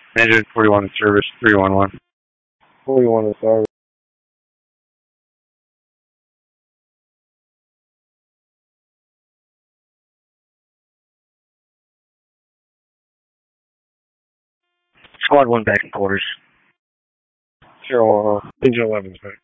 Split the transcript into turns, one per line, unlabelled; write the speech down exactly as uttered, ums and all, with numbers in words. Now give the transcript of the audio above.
Engine forty-one in service, three one one.
forty-one in service.
Squad one back in quarters.
Sure, uh,
Engine eleven's back.